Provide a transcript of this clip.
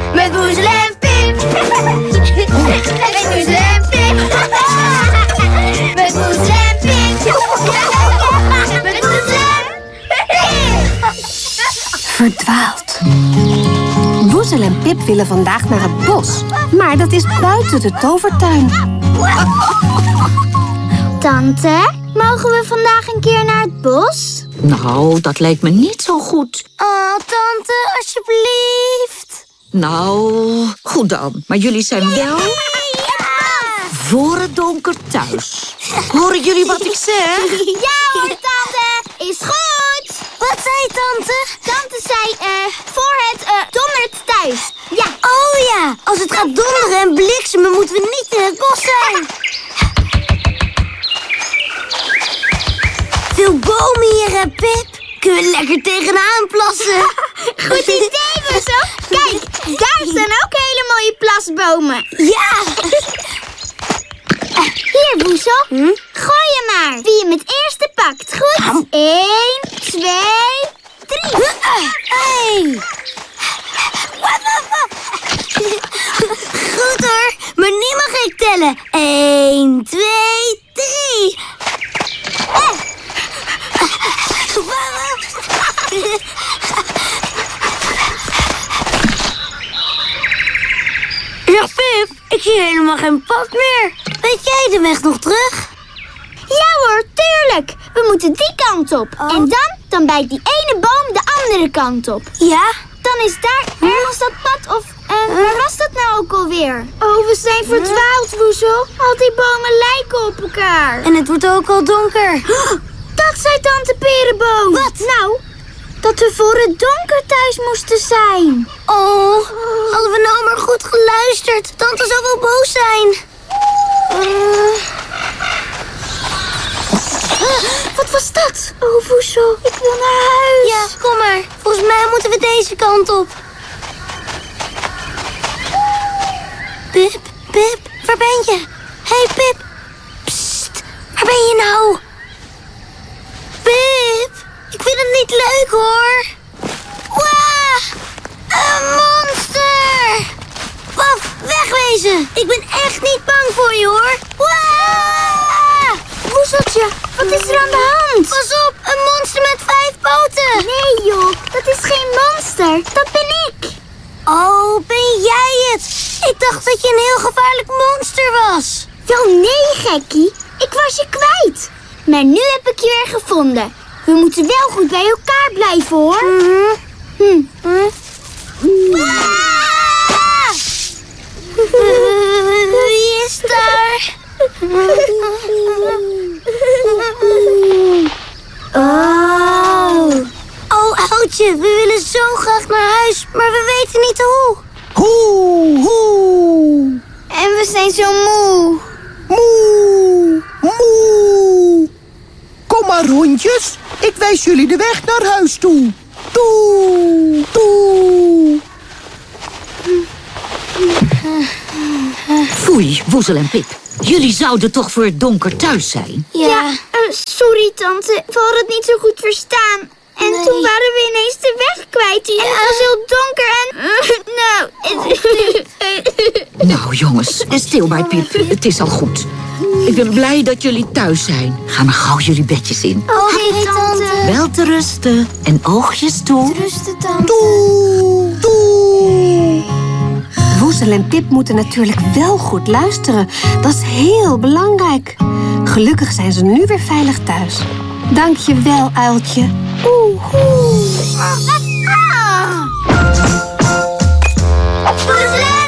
Met Woezel en Pip. Met Woezel en Pip. Met Woezel en Pip. Met Woezel en Pip. Verdwaald. Woezel en Pip willen vandaag naar het bos. Maar dat is buiten de tovertuin. Tante, mogen we vandaag een keer naar het bos? Nou, dat lijkt me niet zo goed. Oh, tante, alsjeblieft. Nou, goed dan. Maar jullie zijn wel voor het donker thuis. Horen jullie wat ik zeg? Ja hoor, tante. Is goed. Wat zei tante? Tante zei, voor het dondert thuis. Ja. Oh ja, als het gaat donderen en bliksemen moeten we niet in het bos zijn. Veel bomen hier, hè, Pip? Kunnen we lekker tegenaan plassen? Goed idee, Woezel. Kijk, daar staan ook hele mooie plasbomen. Ja. Hier, Woezel. Gooi je maar. Wie hem het eerste pakt. Goed. 1, 2, 3. Hey. Goed hoor, maar nu mag ik tellen. 1, 2, 3. Ja, Pip, ik zie helemaal geen pad meer. Weet jij de weg nog terug? Ja hoor, tuurlijk. We moeten die kant op. Oh. En dan bijt die ene boom de andere kant op. Ja? Dan is daar ergens dat pad of... waar was dat nou ook alweer? Oh, we zijn verdwaald, Woezel. Al die bomen lijken op elkaar. En het wordt ook al donker. Dat zei tante Perenboom. Wat? Nou, dat we voor het donker thuis moesten zijn. Oh, hadden we nou maar goed geluisterd. Tante zou wel boos zijn. Wat was dat? Oh, Woezel, ik wil naar huis. Ja, kom maar. Volgens mij moeten we deze kant op. Pip, Pip, waar ben je? Hey, Pip. Psst, waar ben je nou? Pip, ik vind het niet leuk, hoor. Wauw, een monster. Paf, wegwezen. Ik ben echt niet bang voor je, hoor. Wauw. Woezeltje, wat is er aan de hand? Pas op, een monster met 5 poten. Nee, joh, dat is geen monster. Dat ben ik. Oh, ben jij het? Ik dacht dat je een heel gevaarlijk monster was. Wel nee, gekkie. Ik was je kwijt. Maar nu heb ik je weer gevonden. We moeten wel goed bij elkaar blijven, hoor. Wie is daar? Oh, oudje, we willen zo graag naar huis, maar we weten niet hoe. Hoe. En we zijn zo moe. Moe. Kom maar, hondjes. Ik wijs jullie de weg naar huis toe. Toe. Foei, Woezel en Pip. Jullie zouden toch voor het donker thuis zijn? Ja, sorry tante. We hadden het niet zo goed verstaan. En toen waren we ineens de weg kwijt. En het was heel donker en... Nou, jongens, stil bij Pip. Het is al goed. Ik ben blij dat jullie thuis zijn. Ga maar gauw jullie bedjes in. Oké, tante. Wel te rusten en oogjes toe. Rusten, tante. Toe. Woezel en Pip moeten natuurlijk wel goed luisteren. Dat is heel belangrijk. Gelukkig zijn ze nu weer veilig thuis. Dank je wel, uiltje. Woezel